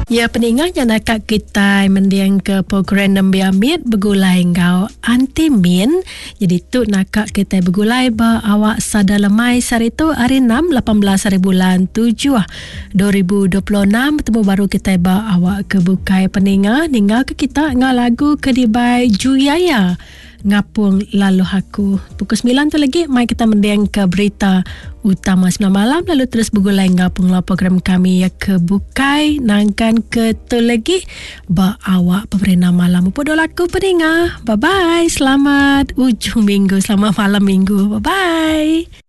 Ya, peninggalnya nak kita mendiang ke program Nembi Amit bergulai ngau anti min. Jadi tu nak kita bergulai ba awak sada lemai sari tu hari 6 18 hari bulan 7 2026 bertemu baru kita ba awak ke bukai peninga ninggal ke kita ngau lagu Kedibai Juyaya ngapung lalu aku. Pukul 9 tu lagi mai kita mendiang ke berita utama 9 malam, lalu terus bergulai ngapung lah program kami ya ke bukai nangkan ke tu lagi ba awak pemerintah malam upo laku peninga. Bye bye, selamat ujung minggu, selamat malam minggu. Bye bye.